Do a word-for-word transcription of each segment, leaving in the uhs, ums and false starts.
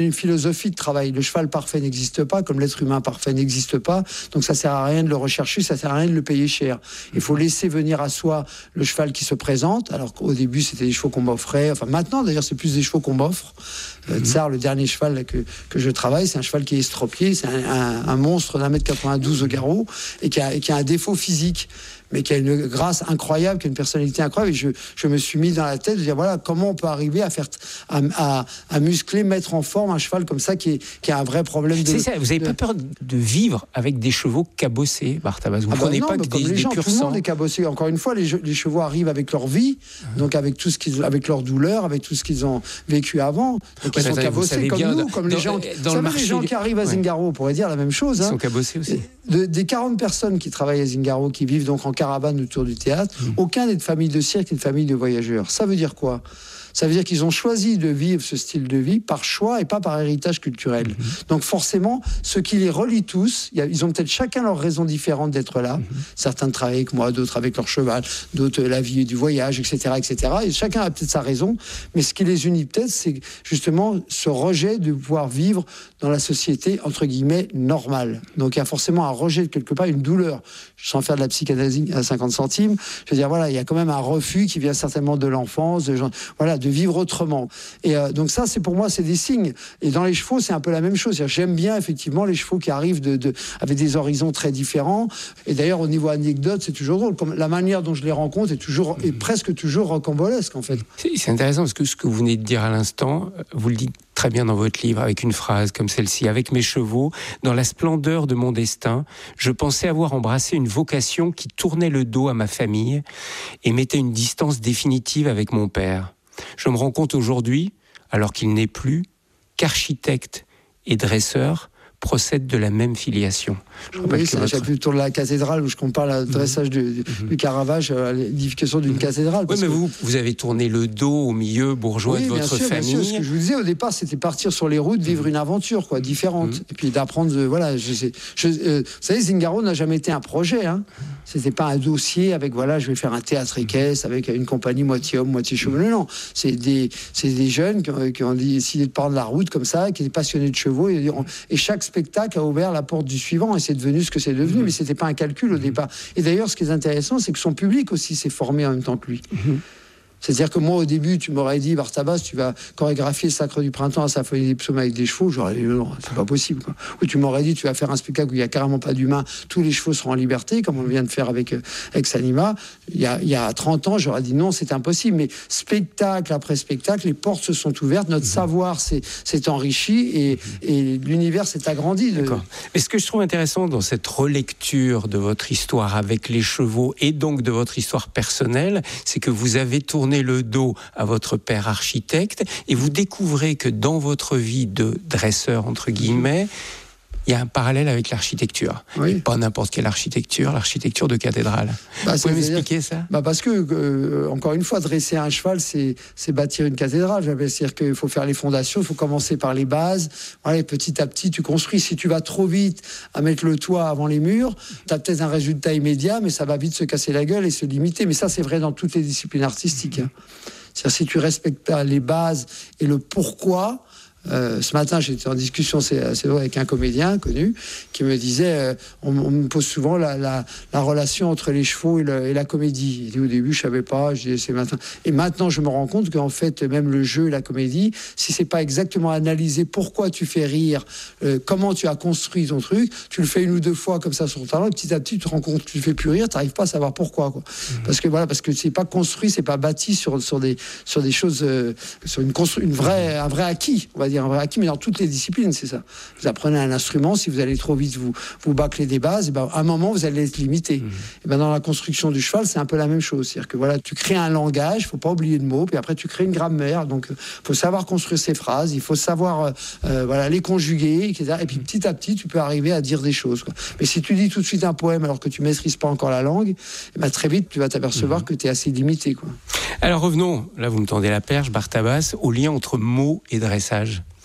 une philosophie de travail. Le cheval parfait n'existe pas, comme l'être humain parfait n'existe pas. Donc ça sert à rien de le rechercher, ça sert à rien de le payer cher. Il faut laisser venir à soi le cheval qui se présente. Alors qu'au début, c'était des chevaux qu'on m'offrait. Enfin, maintenant, d'ailleurs, c'est plus des chevaux qu'on m'offre. Euh, Tsar, le dernier cheval là, que, que je travaille, c'est un cheval qui est estropié. C'est un, un, un monstre d'un mètre quatre-vingt-douze au garrot et qui a, et qui a un défaut physique, mais qui a une grâce incroyable, qui a une personnalité incroyable. Et je, je me suis mis dans la tête de dire, voilà, comment on peut arriver à faire, à, à, à muscler, mettre en forme un cheval comme ça, qui, est, qui a un vrai problème de... C'est ça, vous n'avez de... pas peur de vivre avec des chevaux cabossés, Bartabas? Vous ne ah prenez bah non, pas que comme des, les des gens, purs tout le monde sang? est cabossé. Encore une fois, les, les chevaux arrivent avec leur vie, mmh. donc avec tout ce qu'ils, avec leur douleur, avec tout ce qu'ils ont vécu avant, et qui ouais, sont cabossés comme nous, dans, comme les dans, gens. Dans vous savez, les gens qui arrivent à Zingaro, on pourrait dire la même chose. Ils hein. sont cabossés aussi. De, des quarante personnes qui travaillent à Zingaro, qui vivent donc en caravane autour du théâtre, mmh. aucun n'est de famille de cirque, n'est de famille de voyageurs. Ça veut dire quoi ? Ça veut dire qu'ils ont choisi de vivre ce style de vie par choix et pas par héritage culturel. Mmh. Donc forcément, ce qui les relie tous, y a, ils ont peut-être chacun leur raison différente d'être là. Mmh. Certains travaillent avec moi, d'autres avec leur cheval, d'autres la vie du voyage, et cetera, et cetera. Et chacun a peut-être sa raison, mais ce qui les unit peut-être, c'est justement ce rejet de pouvoir vivre dans la société, entre guillemets, normale. Donc il y a forcément un rejet de quelque part, une douleur. Sans faire de la psychanalyse à cinquante centimes, je veux dire, voilà, il y a quand même un refus qui vient certainement de l'enfance, de gens, voilà, de vivre autrement. Et euh, donc ça, c'est pour moi, c'est des signes. Et dans les chevaux, c'est un peu la même chose. C'est-à-dire, j'aime bien effectivement les chevaux qui arrivent de, de, avec des horizons très différents. Et d'ailleurs, au niveau anecdote, c'est toujours drôle. Comme la manière dont je les rencontre est toujours, est presque toujours rocambolesque en fait. C'est, c'est intéressant parce que ce que vous venez de dire à l'instant, vous le dites très bien dans votre livre avec une phrase comme celle-ci: avec mes chevaux, dans la splendeur de mon destin, je pensais avoir embrassé une vocation qui tournait le dos à ma famille et mettait une distance définitive avec mon père. Je me rends compte aujourd'hui, alors qu'il n'est plus, qu'architecte et dresseur procèdent de la même filiation. Je oui, c'est votre... plus autour de la cathédrale où je compare le dressage mmh. du, du Caravage à l'édification d'une mmh. cathédrale. Oui, mais que... vous, vous avez tourné le dos au milieu bourgeois oui, de votre sûr, famille. Bien sûr. Ce que je vous disais au départ, c'était partir sur les routes, vivre mmh. une aventure quoi, différente. Mmh. Et puis d'apprendre, euh, voilà, je sais, je, euh, vous savez, Zingaro n'a jamais été un projet. Hein. C'était pas un dossier avec, voilà, je vais faire un théâtre équestre avec une compagnie moitié homme, moitié chevaux. Non, non. C'est des, c'est des jeunes qui ont, qui ont décidé de prendre la route comme ça, qui étaient passionnés de chevaux. Et, et chaque spectacle a ouvert la porte du suivant et c'est devenu ce que c'est devenu, mmh. mais c'était pas un calcul au mmh. départ. Et d'ailleurs, ce qui est intéressant, c'est que son public aussi s'est formé en même temps que lui. Mmh. C'est-à-dire que moi, au début, tu m'aurais dit, Bartabas, tu vas chorégraphier le Sacre du Printemps à Symphonie des Psaumes avec des chevaux. J'aurais dit, non, c'est pas possible. Quoi. Ou tu m'aurais dit, tu vas faire un spectacle où il n'y a carrément pas d'humains, tous les chevaux seront en liberté, comme on vient de faire avec, avec Sanima. Il y, a, il y a trente ans, j'aurais dit, non, c'est impossible. Mais spectacle après spectacle, les portes se sont ouvertes, notre mmh. savoir s'est, s'est enrichi et, mmh. et l'univers s'est agrandi. De... D'accord. Mais ce que je trouve intéressant dans cette relecture de votre histoire avec les chevaux et donc de votre histoire personnelle, c'est que vous avez tourné le dos à votre père architecte et vous découvrez que dans votre vie de dresseur, entre guillemets, il y a un parallèle avec l'architecture. Oui. Et pas n'importe quelle architecture, l'architecture de cathédrale. Bah, vous pouvez m'expliquer ça ? Bah parce que, euh, encore une fois, dresser un cheval, c'est, c'est bâtir une cathédrale. C'est-à-dire qu'il faut faire les fondations, il faut commencer par les bases. Voilà, et petit à petit, tu construis. Si tu vas trop vite à mettre le toit avant les murs, tu as peut-être un résultat immédiat, mais ça va vite se casser la gueule et se limiter. Mais ça, c'est vrai dans toutes les disciplines artistiques. Hein. C'est-à-dire si tu respectes pas les bases et le pourquoi... Euh, ce matin, j'étais en discussion c'est, c'est vrai, avec un comédien connu qui me disait euh, on, on me pose souvent la, la, la relation entre les chevaux et, le, et la comédie. Il dit, au début, je savais pas. Je dis, c'est maintenant. Et maintenant, je me rends compte qu'en fait, même le jeu et la comédie, si c'est pas exactement analysé pourquoi tu fais rire, euh, comment tu as construit ton truc, tu le fais une ou deux fois comme ça sur ton talent, et petit à petit, tu te rends compte que tu fais plus rire, tu n'arrives pas à savoir pourquoi. Quoi. Mmh. Parce que voilà, parce que c'est pas construit, c'est pas bâti sur, sur, des, sur des choses, euh, sur une, constru- une vraie, un vrai acquis, on va dire. Un vrai acquis, mais dans toutes les disciplines, c'est ça. Vous apprenez un instrument, si vous allez trop vite, vous, vous bâclez des bases, et ben, à un moment, vous allez être limité. Mmh. Et ben, dans la construction du cheval, c'est un peu la même chose. C'est-à-dire que voilà, tu crées un langage, il ne faut pas oublier de mots, puis après, tu crées une grammaire. Donc, il faut savoir construire ces phrases, il faut savoir euh, voilà, les conjuguer, et cetera. Et puis, petit à petit, tu peux arriver à dire des choses. Quoi. Mais si tu dis tout de suite un poème alors que tu ne maîtrises pas encore la langue, et ben, très vite, tu vas t'apercevoir mmh. que tu es assez limité. Quoi. Alors, revenons, là, vous me tendez la perche, Bartabas, au lien entre mots et dressage.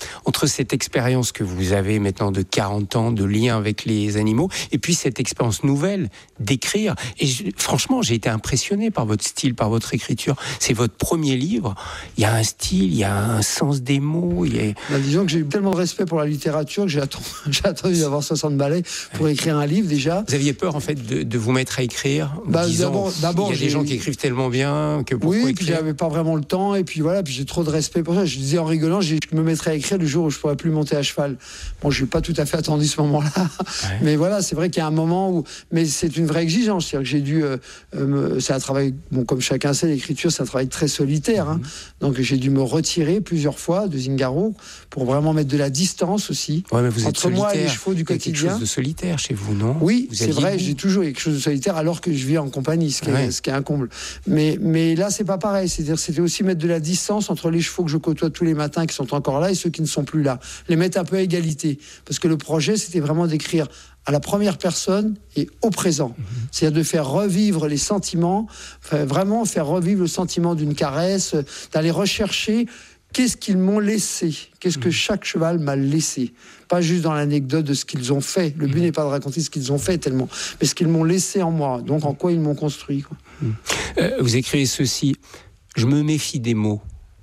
entre cette expérience que vous avez maintenant de quarante ans de lien avec les animaux, et puis cette expérience nouvelle d'écrire. Et je, franchement, j'ai été impressionné par votre style, par votre écriture. C'est votre premier livre. Il y a un style, il y a un sens des mots. Il y a... ben, disons que j'ai eu tellement de respect pour la littérature que j'ai attendu, j'ai attendu d'avoir soixante balais pour ouais. écrire un livre déjà. Vous aviez peur en fait de, de vous mettre à écrire, bah, disant, d'abord, d'abord, il y a des gens qui écrivent tellement bien que pourquoi oui, écrire ? puis j'avais pas vraiment le temps, et puis voilà, puis j'ai trop de respect pour ça. Je disais en rigolant, je me mettrais à écrire le jour où je pourrais plus monter à cheval. Bon, je n'ai pas tout à fait attendu ce moment-là, ouais. mais voilà, c'est vrai qu'il y a un moment où, mais c'est une vraie exigence, c'est-à-dire que j'ai dû, euh, me... c'est un travail, bon, comme chacun sait, l'écriture c'est un travail très solitaire, hein. mmh. donc j'ai dû me retirer plusieurs fois de Zingaro pour vraiment mettre de la distance aussi ouais, mais vous entre êtes moi et les chevaux du il y a quotidien. Quelque chose de solitaire chez vous, non? Oui, vous c'est vrai, j'ai toujours quelque chose de solitaire alors que je vis en compagnie, ce qui, ouais. est, ce qui est un comble. Mais, mais là, c'est pas pareil. C'est-à-dire, c'était aussi mettre de la distance entre les chevaux que je côtoie tous les matins qui sont encore là et ceux qui ne sont plus là. Les mettre un peu à égalité. Parce que le projet, c'était vraiment d'écrire à la première personne et au présent. Mmh. C'est-à-dire de faire revivre les sentiments, enfin, vraiment faire revivre le sentiment d'une caresse, d'aller rechercher qu'est-ce qu'ils m'ont laissé, qu'est-ce que chaque cheval m'a laissé. Pas juste dans l'anecdote de ce qu'ils ont fait. Le but mmh. n'est pas de raconter ce qu'ils ont fait tellement, mais ce qu'ils m'ont laissé en moi. Donc en quoi ils m'ont construit, quoi. Mmh. Euh, vous écrivez ceci: je me méfie des mots,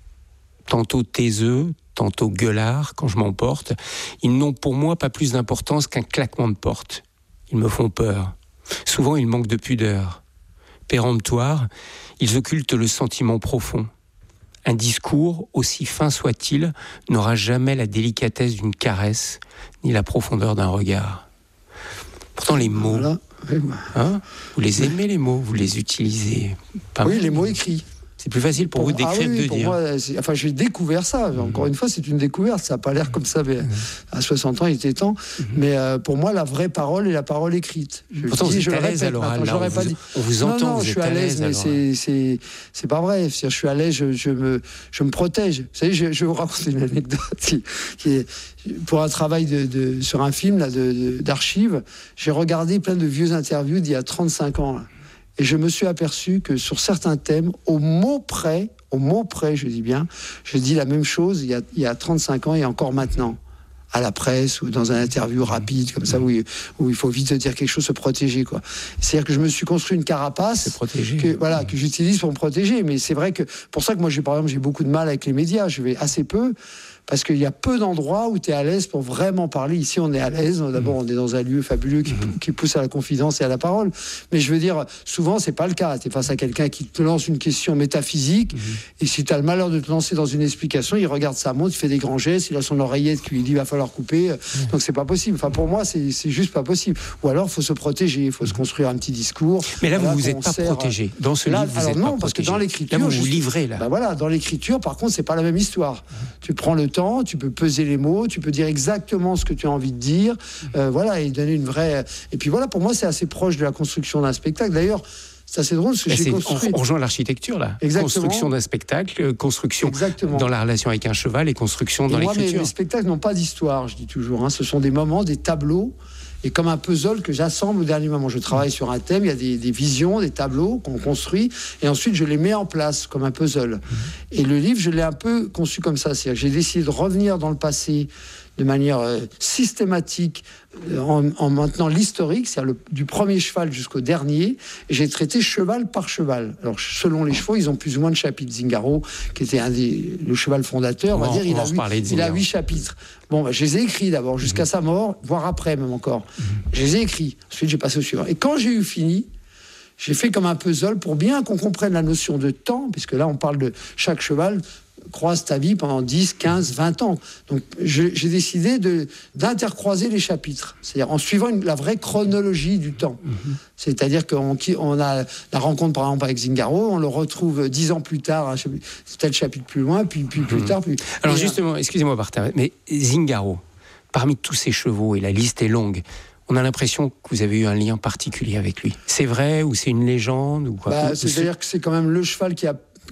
tantôt taiseux, tantôt gueulards, quand je m'emporte. Ils n'ont pour moi pas plus d'importance qu'un claquement de porte. Ils me font peur. Souvent, ils manquent de pudeur. Péremptoires, ils occultent le sentiment profond. Un discours, aussi fin soit-il, n'aura jamais la délicatesse d'une caresse, ni la profondeur d'un regard. Pourtant, les mots, voilà. hein, vous les aimez, les mots, vous les utilisez pas Oui, mal. les mots écrits. C'est plus facile pour, pour vous d'écrire ah oui, que de pour dire. Moi, enfin, j'ai découvert ça. Mmh. Encore une fois, c'est une découverte. Ça n'a pas l'air comme ça, mais mmh. à soixante ans, il était temps. Mmh. Mais euh, pour moi, la vraie parole est la parole écrite. Je Pourtant, dis, vous êtes je à le l'aise répète, à l'oral. Maintenant, là, on, pas vous, dit. on vous entend. Non, non, vous je êtes suis à l'aise, mais c'est, c'est, c'est pas vrai. C'est-à-dire, je suis à l'aise, je, je, me, je me protège. Vous savez, je, je vais vous raconter une anecdote qui, qui est pour un travail de, de, sur un film là, de, de, d'archives. J'ai regardé plein de vieux interviews d'il y a trente-cinq ans. Là. Et je me suis aperçu que sur certains thèmes, au mot près, au mot près, je dis bien, je dis la même chose il y a, il y a trente-cinq ans et encore maintenant, à la presse ou dans un interview rapide, comme ça, où il, où il faut vite dire quelque chose, se protéger, quoi. C'est-à-dire que je me suis construit une carapace que, voilà, que j'utilise pour me protéger. Mais c'est vrai que, pour ça que moi, j'ai, par exemple, j'ai beaucoup de mal avec les médias. Je vais assez peu, parce qu'il y a peu d'endroits où tu es à l'aise pour vraiment parler. Ici, on est à l'aise. D'abord, on est dans un lieu fabuleux qui, mmh. qui pousse à la confidence et à la parole. Mais je veux dire, souvent, c'est pas le cas. Tu es face à quelqu'un qui te lance une question métaphysique, mmh. et si tu as le malheur de te lancer dans une explication, il regarde sa montre, il fait des grands gestes, il a son oreillette qui lui dit il va falloir couper. Mmh. Donc, c'est pas possible. Enfin, pour moi, c'est, c'est juste pas possible. Ou alors, il faut se protéger, il faut mmh. se construire un petit discours. Mais là, voilà, vous vous êtes pas sert... protégé. Dans ce là, livre, vous alors êtes non, pas parce protégé. que dans l'écriture, là, vous je... vous livrez, là. Ben voilà, dans l'écriture, par contre, c'est pas la même histoire. Mmh. Tu prends le temps, tu peux peser les mots, tu peux dire exactement ce que tu as envie de dire, euh, voilà, et donner une vraie... Et puis voilà, pour moi, c'est assez proche de la construction d'un spectacle. D'ailleurs, c'est assez drôle, parce que j'ai construit... On rejoint l'architecture, là. Exactement. Construction d'un spectacle, construction Exactement. Dans la relation avec un cheval et construction dans et moi, l'écriture. Mes, mes spectacles n'ont pas d'histoire, je dis toujours. Hein. Ce sont des moments, des tableaux, et comme un puzzle que j'assemble au dernier moment. Je travaille sur un thème, il y a des, des visions, des tableaux qu'on construit, et ensuite je les mets en place comme un puzzle. Mmh. Et le livre, je l'ai un peu conçu comme ça. C'est-à-dire que j'ai décidé de revenir dans le passé de manière euh, systématique, euh, en, en maintenant l'historique, c'est-à-dire le, du premier cheval jusqu'au dernier, et j'ai traité cheval par cheval. Alors, selon les chevaux, ils ont plus ou moins de chapitres. Zingaro, qui était un des, le cheval fondateur, on va on, dire, on il, a huit, il a huit chapitres. Bon, bah, je les ai écrits d'abord, jusqu'à mmh. sa mort, voire après même encore. Mmh. Je les ai écrits. Ensuite, j'ai passé au suivant. Et quand j'ai eu fini, j'ai fait comme un puzzle pour bien qu'on comprenne la notion de temps, puisque là, on parle de chaque cheval croise ta vie pendant dix, quinze, vingt ans. Donc, je, j'ai décidé de, d'intercroiser les chapitres, c'est-à-dire en suivant une, la vraie chronologie du temps. Mm-hmm. C'est-à-dire qu'on on a la rencontre, par exemple, avec Zingaro, on le retrouve dix ans plus tard, un chapitre, tel chapitre plus loin, puis, puis plus mm-hmm. tard. Puis... Alors, justement, excusez-moi, Martin, mais Zingaro, parmi tous ces chevaux, et la liste est longue, on a l'impression que vous avez eu un lien particulier avec lui. C'est vrai ou c'est une légende ou quoi? Bah, ou, c'est-à-dire c'est... que c'est quand même le cheval qui a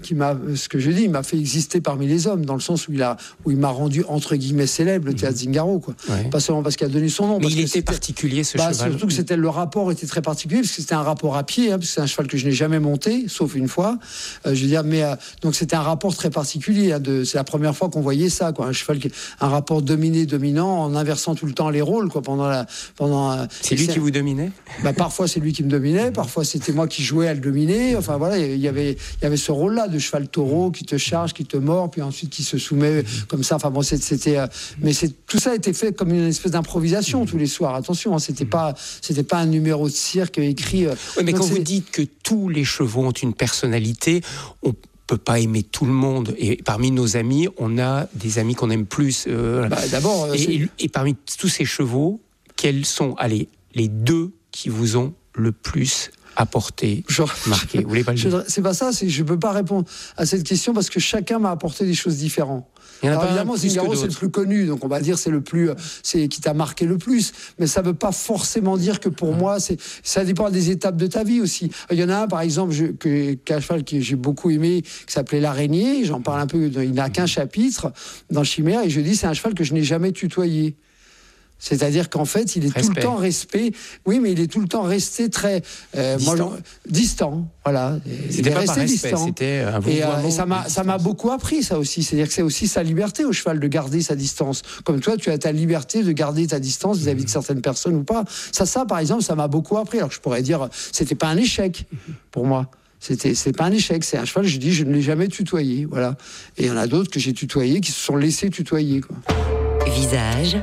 qui m'a, ce que je dis, il m'a fait exister parmi les hommes, dans le sens où il a, où il m'a rendu entre guillemets célèbre, le théâtre Zingaro, quoi. Ouais. Pas seulement parce qu'il a donné son nom. Mais parce il que était particulier, ce bah, cheval. Surtout que c'était, le rapport était très particulier, parce que c'était un rapport à pied, hein, parce que c'est un cheval que je n'ai jamais monté, sauf une fois. Euh, je veux dire, mais euh, donc c'était un rapport très particulier. Hein, de, c'est la première fois qu'on voyait ça, quoi. Un cheval qui, un rapport dominé-dominant, en inversant tout le temps les rôles, quoi. Pendant la, pendant. Euh, c'est lui c'est, qui vous dominait. Bah, parfois c'est lui qui me dominait, parfois c'était moi qui jouais à le dominer. Enfin voilà, il y avait, il y avait ce rôle-là de cheval taureau qui te charge, qui te mord, puis ensuite qui se soumet comme ça. Enfin bon, c'était, euh, mais c'est, tout ça a été fait comme une espèce d'improvisation tous les soirs. Attention, hein, c'était pas, c'était pas un numéro de cirque écrit. Euh, oui, mais donc quand c'est... vous dites que tous les chevaux ont une personnalité, on peut pas aimer tout le monde. Et parmi nos amis, on a des amis qu'on aime plus. Euh, bah, d'abord, euh, et, et, et parmi tous ces chevaux, quels sont, allez, les deux qui vous ont le plus apporté, Genre, marqué? Vous voulez pas le dire? C'est pas ça, c'est, je peux pas répondre à cette question parce que chacun m'a apporté des choses différentes. Alors évidemment, Zingaro c'est le plus connu, donc on va dire c'est le plus, c'est qui t'a marqué le plus. Mais ça veut pas forcément dire que pour moi, c'est, ça dépend des étapes de ta vie aussi. Il y en a un par exemple je, que, qu'un cheval que j'ai beaucoup aimé, qui s'appelait l'Araignée. J'en parle un peu. Il n'a qu'un chapitre dans Chimère et je dis c'est un cheval que je n'ai jamais tutoyé. C'est-à-dire qu'en fait, il est respect. tout le temps resté. Oui, mais il est tout le temps resté très euh, distant. Moi, je, distant. Voilà. C'était il pas est par resté respect, distant. C'était un et, euh, et ça m'a, ça m'a beaucoup appris ça aussi. C'est-à-dire que c'est aussi sa liberté au cheval de garder sa distance. Comme toi, tu as ta liberté de garder ta distance vis-à-vis mmh. de certaines personnes ou pas. Ça, ça, par exemple, ça m'a beaucoup appris. Alors je pourrais dire, c'était pas un échec pour moi. C'était, c'est pas un échec, c'est un cheval, je dis, je ne l'ai jamais tutoyé, voilà. Et il y en a d'autres que j'ai tutoyés qui se sont laissés tutoyer, quoi. Visage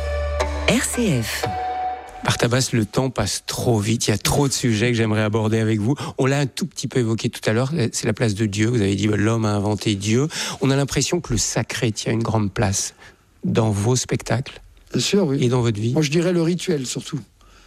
R C F. Barthabas, le temps passe trop vite, il y a trop de sujets que j'aimerais aborder avec vous. On l'a un tout petit peu évoqué tout à l'heure, c'est la place de Dieu. Vous avez dit bah, l'homme a inventé Dieu. On a l'impression que le sacré tient une grande place dans vos spectacles. Bien sûr, oui. Et dans votre vie. Moi, je dirais le rituel surtout.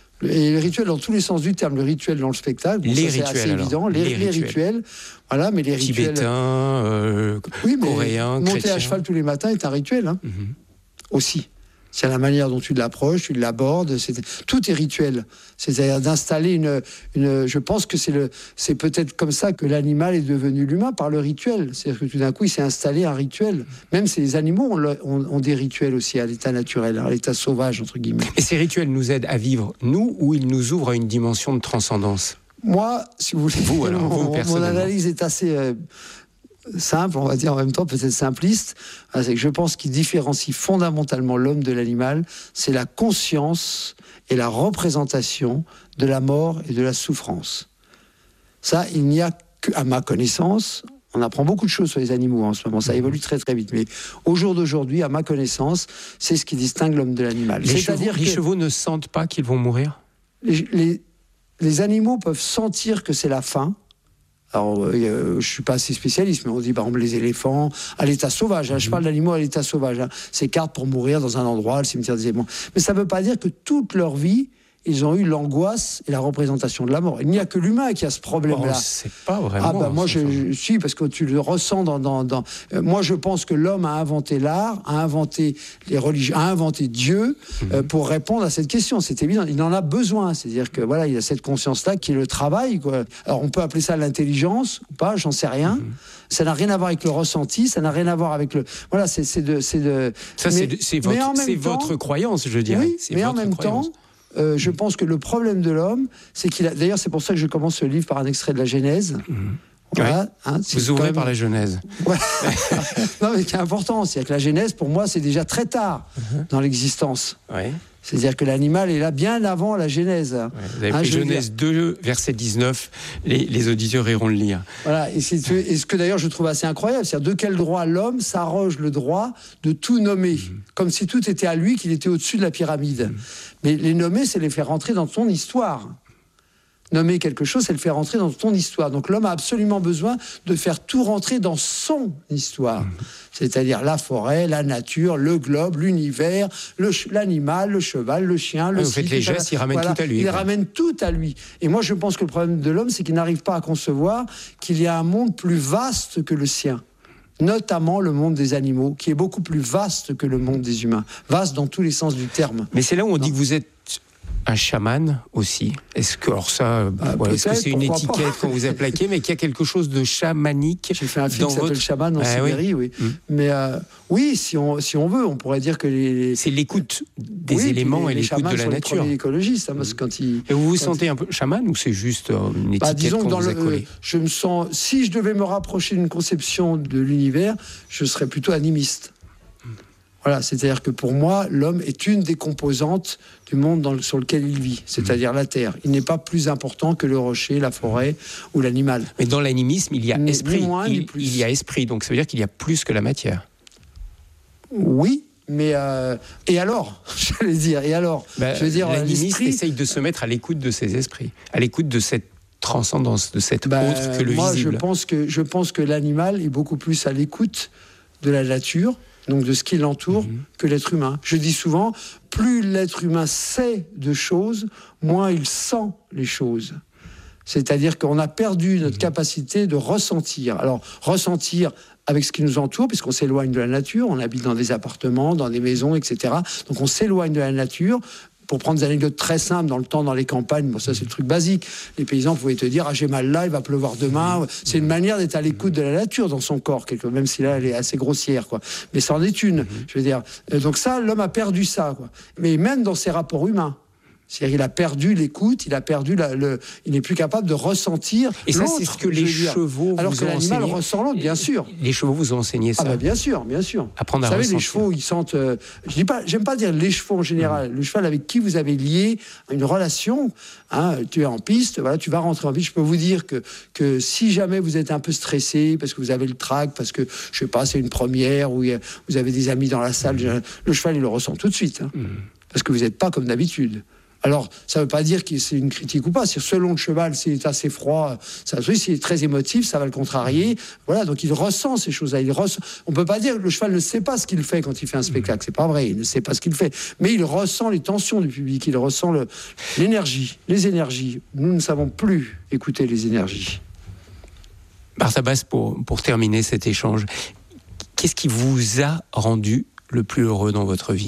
Et le rituel dans tous les sens du terme, le rituel dans le spectacle, bon, les ça, rituels, c'est assez alors. évident. Les, les, les rituels. rituels, voilà, mais les rituels tibétains, euh, oui, mais coréens, monter chrétiens. à cheval tous les matins est un rituel, hein, mm-hmm. aussi. C'est la manière dont tu l'approches, tu l'abordes. C'est, tout est rituel. C'est-à-dire d'installer une, une. Je pense que c'est le, c'est peut-être comme ça que l'animal est devenu l'humain, par le rituel. C'est-à-dire que tout d'un coup, il s'est installé un rituel. Même si les animaux ont, ont, ont des rituels aussi à l'état naturel, à l'état sauvage entre guillemets. Et ces rituels nous aident à vivre nous, ou ils nous ouvrent à une dimension de transcendance? Moi, si vous voulez, vous, alors, vous, mon, mon analyse est assez. Euh, simple, on va dire en même temps peut-être simpliste, c'est que je pense qu'il différencie fondamentalement l'homme de l'animal, c'est la conscience et la représentation de la mort et de la souffrance. Ça, il n'y a qu'à ma connaissance, on apprend beaucoup de choses sur les animaux en ce moment, ça évolue très très vite, mais au jour d'aujourd'hui, à ma connaissance, c'est ce qui distingue l'homme de l'animal. Les, C'est-à-dire chevaux, les chevaux ne sentent pas qu'ils vont mourir? les, les, les animaux peuvent sentir que c'est la fin. Alors, euh, je suis pas assez spécialiste, mais on dit par exemple les éléphants à l'état sauvage. Hein, mmh. Je parle d'animaux à l'état sauvage. Hein, s'écartent pour mourir dans un endroit, le cimetière des éléphants. Mais ça ne veut pas dire que toute leur vie, ils ont eu l'angoisse et la représentation de la mort. Il n'y a que l'humain qui a ce problème-là. Oh, c'est pas vraiment. Ah bah moi je, je suis parce que tu le ressens dans. dans, dans euh, moi je pense que l'homme a inventé l'art, a inventé les religions, a inventé Dieu mmh. euh, pour répondre à cette question. C'est évident. Il en a besoin. C'est-à-dire que voilà, il y a cette conscience-là qui est le travail, quoi. Alors on peut appeler ça l'intelligence ou pas, j'en sais rien. Mmh. Ça n'a rien à voir avec le ressenti, ça n'a rien à voir avec le. Voilà, c'est, c'est de, c'est de. Ça mais, c'est, c'est, votre, c'est temps, votre croyance, je dirais. Oui, c'est mais votre en même croyance. temps. Euh, je pense que le problème de l'homme, c'est qu'il a. D'ailleurs, c'est pour ça que je commence ce livre par un extrait de la Genèse. Mmh. Voilà, ouais. hein, vous ouvrez même... par la Genèse. Ouais. Non, mais ce qui est important, c'est que la Genèse, pour moi, c'est déjà très tard mmh. dans l'existence. Ouais. C'est-à-dire que l'animal est là bien avant la Genèse. Ouais, vous avez pris hein, Genèse dire... deux, verset dix-neuf, les, les auditeurs iront le lire. Voilà, et, c'est, et ce que d'ailleurs je trouve assez incroyable, c'est-à-dire de quel droit l'homme s'arroge le droit de tout nommer, mmh. comme si tout était à lui, qu'il était au-dessus de la pyramide. Mmh. Mais les nommer, c'est les faire rentrer dans ton histoire. Nommer quelque chose, c'est le faire rentrer dans ton histoire. Donc l'homme a absolument besoin de faire tout rentrer dans son histoire. Mmh. C'est-à-dire la forêt, la nature, le globe, l'univers, le ch- l'animal, le cheval, le chien, le ah, vous faites les gestes, il ramène voilà, tout à lui. Il ramène tout à lui. Et moi, je pense que le problème de l'homme, c'est qu'il n'arrive pas à concevoir qu'il y a un monde plus vaste que le sien. Notamment le monde des animaux, qui est beaucoup plus vaste que le monde des humains. Vaste dans tous les sens du terme. Mais c'est là où on non. dit que vous êtes un chaman aussi. Est-ce que, alors ça, bah, ouais, est-ce que c'est une étiquette pas. qu'on vous a plaquée, mais qu'il y a quelque chose de chamanique? J'ai fait un film dans qui s'appelle votre... Chaman en ah, Sibérie, oui. oui. Mmh. Mais euh, oui, si on, si on veut, on pourrait dire que les... C'est l'écoute des oui, éléments les, et l'écoute de la sont nature. Les écologistes, hein, parce que quand ils... Et vous vous quand sentez ils... un peu chaman ou c'est juste une étiquette bah, disons qu'on que dans vous a le, collée? je me sens... Si je devais me rapprocher d'une conception de l'univers, je serais plutôt animiste. Voilà, c'est-à-dire que pour moi, l'homme est une des composantes du monde dans le, sur lequel il vit, c'est-à-dire mmh. la terre. Il n'est pas plus important que le rocher, la forêt ou l'animal. Mais dans l'animisme, il y a ni, esprit. Ni moins, il, ni plus. il y a esprit, donc ça veut dire qu'il y a plus que la matière. Oui, mais euh, et alors, j'allais dire, et alors, bah, je veux dire, l'animiste l'esprit... essaye de se mettre à l'écoute de ses esprits, à l'écoute de cette transcendance, de cette bah, autre que le moi, visible. Moi, je pense que je pense que l'animal est beaucoup plus à l'écoute de la nature, donc de ce qui l'entoure, mmh. que l'être humain. Je dis souvent, plus l'être humain sait de choses, moins il sent les choses. C'est-à-dire qu'on a perdu notre mmh. capacité de ressentir. Alors, ressentir avec ce qui nous entoure, puisqu'on s'éloigne de la nature, on habite dans des appartements, dans des maisons, et cetera. Donc on s'éloigne de la nature. Pour prendre des anecdotes très simples, dans le temps, dans les campagnes, bon, ça c'est le truc basique. Les paysans pouvaient te dire, ah j'ai mal là, il va pleuvoir demain. C'est une manière d'être à l'écoute de la nature dans son corps, quelque, même si là elle est assez grossière, quoi. Mais c'en est une, je veux dire. Donc ça, l'homme a perdu ça, quoi. Mais même dans ses rapports humains. C'est-à-dire qu'il a perdu l'écoute, il a perdu la, le, il n'est plus capable de ressentir. Et ça, c'est ce que les chevaux vous Alors que l'animal enseigné. ressent l'autre, bien sûr. Les chevaux vous ont enseigné ça. Ah bah bien sûr, bien sûr. Apprendre à vous savez, ressentir. les chevaux, ils sentent. Euh, je dis pas, j'aime pas dire les chevaux en général. Mmh. Le cheval avec qui vous avez lié une relation. Hein, tu es en piste, voilà, tu vas rentrer en piste. Je peux vous dire que que si jamais vous êtes un peu stressé parce que vous avez le trac, parce que je sais pas, c'est une première ou vous avez des amis dans la salle, mmh. le cheval il le ressent tout de suite, hein, mmh. parce que vous n'êtes pas comme d'habitude. Alors, ça ne veut pas dire que c'est une critique ou pas. C'est selon le cheval, s'il est assez froid, ça, s'il est très émotif, ça va le contrarier. Voilà, donc il ressent ces choses-là. Il ressent... On ne peut pas dire que le cheval ne sait pas ce qu'il fait quand il fait un spectacle. C'est pas vrai, il ne sait pas ce qu'il fait. Mais il ressent les tensions du public, il ressent le... l'énergie, les énergies. Nous ne savons plus écouter les énergies. Bartabas, pour, pour terminer cet échange, qu'est-ce qui vous a rendu le plus heureux dans votre vie ?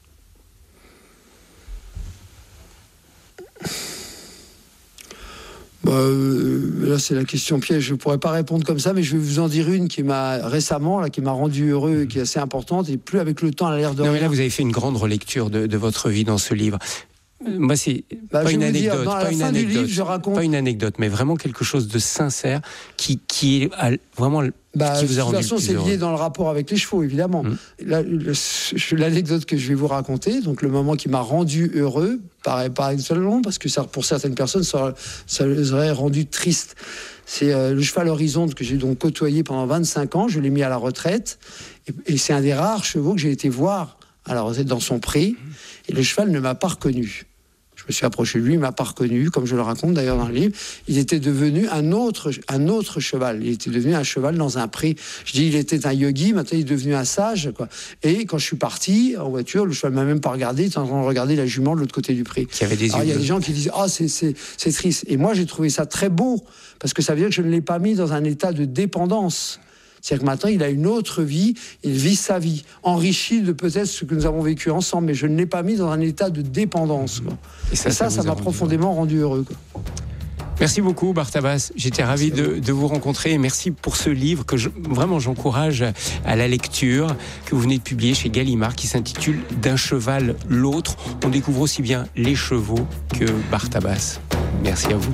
Bah, euh, là, c'est la question piège. Je ne pourrais pas répondre comme ça, mais je vais vous en dire une qui m'a récemment, là, qui m'a rendu heureux et qui est assez importante. Et plus avec le temps, elle a l'air de. Non, rien. mais là, vous avez fait une grande relecture de, de votre vie dans ce livre. Moi, c'est bah, pas, une dire, anecdote, non, pas, une anecdote livre, je raconte... pas une anecdote, mais vraiment quelque chose de sincère qui, qui est vraiment bah, qui vous a rendu de toute façon, c'est lié dans le rapport avec les chevaux, évidemment. Mmh. La, le, l'anecdote que je vais vous raconter, donc le moment qui m'a rendu heureux, paraît pas une seule long, parce que ça, pour certaines personnes, ça, ça les aurait rendu triste. C'est euh, le cheval Horizonte que j'ai donc côtoyé pendant vingt-cinq ans. Je l'ai mis à la retraite, et, et c'est un des rares chevaux que j'ai été voir à la retraite dans son pré, et le cheval ne m'a pas reconnu. Je me suis approché de lui, il ne m'a pas reconnu, comme je le raconte d'ailleurs dans le livre. Il était devenu un autre, un autre cheval. Il était devenu un cheval dans un pré. Je dis, il était un yogi, maintenant il est devenu un sage, quoi. Et quand je suis parti en voiture, le cheval ne m'a même pas regardé, il était en train de regarder la jument de l'autre côté du pré. Qui avait des Alors, il y a des gens qui disent, ah, oh, c'est, c'est, c'est triste. Et moi, j'ai trouvé ça très beau, parce que ça veut dire que je ne l'ai pas mis dans un état de dépendance. C'est-à-dire que maintenant, il a une autre vie, il vit sa vie, enrichi de peut-être ce que nous avons vécu ensemble, mais je ne l'ai pas mis dans un état de dépendance, quoi. Et ça, Et ça, ça, ça m'a profondément rendu heureux, quoi. Merci beaucoup, Bartabas. J'étais ravi de, de vous rencontrer et merci pour ce livre que je, vraiment j'encourage à la lecture, que vous venez de publier chez Gallimard, qui s'intitule « D'un cheval l'autre ». On découvre aussi bien les chevaux que Bartabas. Merci à vous.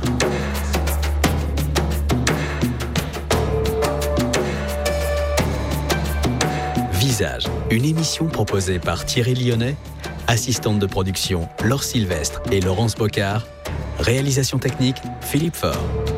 Visage, une émission proposée par Thierry Lyonnais, assistante de production Laure Sylvestre et Laurence Bocard, réalisation technique Philippe Faure.